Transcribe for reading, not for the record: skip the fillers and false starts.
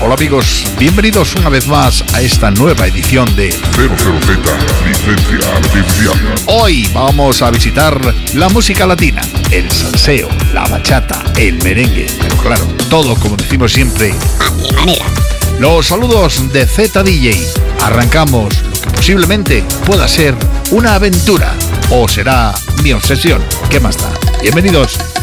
Hola amigos, bienvenidos una vez más a esta nueva edición de 00Z, licencia artificial. Hoy vamos a visitar la música latina, el salseo, la bachata, el merengue, pero claro, todo como decimos siempre, a mi manera. Los saludos de Z DJ. Arrancamos lo que posiblemente pueda ser una aventura o será mi obsesión. ¿Qué más da? Bienvenidos.